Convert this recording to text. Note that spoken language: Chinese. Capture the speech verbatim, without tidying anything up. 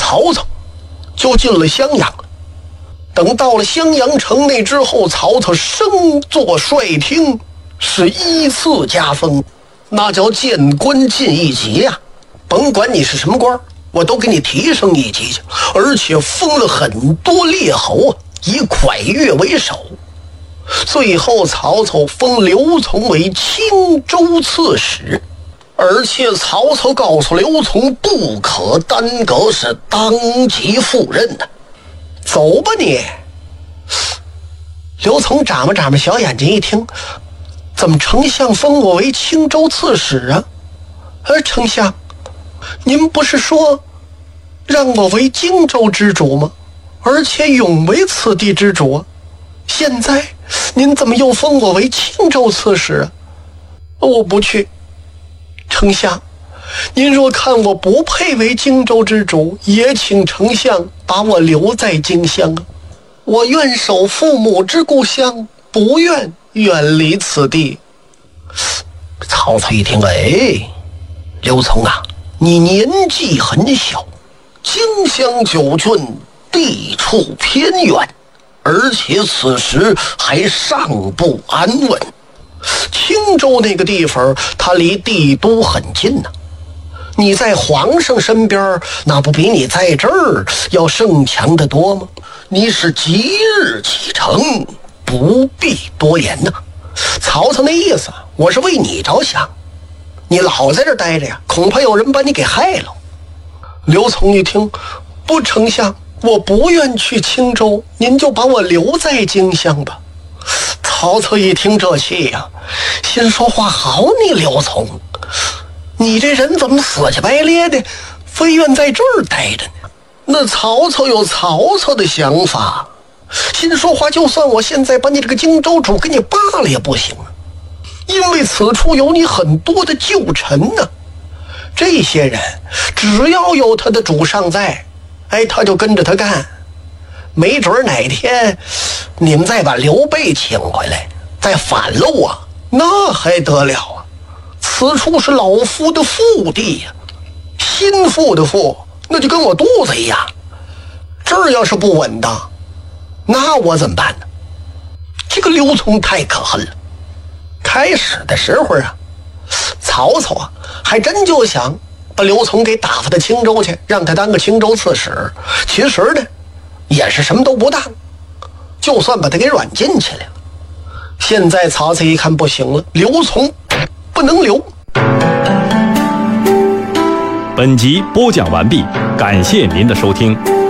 曹操就进了襄阳。等到了襄阳城内之后，曹操升做帅厅，是依次加封，那叫见官进一级呀、啊！甭管你是什么官，我都给你提升一级去，而且封了很多列侯，以蒯越为首。最后曹操封刘琮为青州刺史，而且曹操告诉刘琮不可耽搁，是当即赴任的。走吧你！刘琮眨巴眨巴小眼睛一听，怎么丞相封我为青州刺史啊？而丞相，您不是说让我为荆州之主吗？而且永为此地之主，现在您怎么又封我为青州刺史啊？我不去。丞相，您若看我不配为荆州之主，也请丞相把我留在荆襄啊！我愿守父母之故乡，不愿远离此地。曹操一听，哎，刘琮啊，你年纪很小，荆襄九郡地处偏远，而且此时还尚不安稳。青州那个地方，它离帝都很近呢、啊。你在皇上身边，那不比你在这儿要胜强得多吗？你是即日启程，不必多言呐、啊。曹操那意思，我是为你着想，你老在这儿待着呀，恐怕有人把你给害了。刘琮一听，不，丞相，我不愿去青州，您就把我留在荆襄吧。曹操一听这气呀、啊，心说话好你刘琮，你这人怎么死乞白咧的，非愿在这儿待着呢？那曹操有曹操的想法，心说话，就算我现在把你这个荆州主给你罢了也不行啊，因为此处有你很多的旧臣呢、啊。这些人只要有他的主上在，哎，他就跟着他干。没准哪天你们再把刘备请回来，再反喽啊，那还得了啊！此处是老夫的腹地呀、啊，心腹的腹，那就跟我肚子一样。这儿要是不稳当，那我怎么办呢？这个刘琮太可恨了。开始的时候啊，曹操啊，还真就想把刘琮给打发到青州去，让他当个青州刺史。其实呢，也是什么都不当，就算把他给软禁起来了。现在曹操一看不行了，刘琮不能留。 本集播讲完毕，感谢您的收听。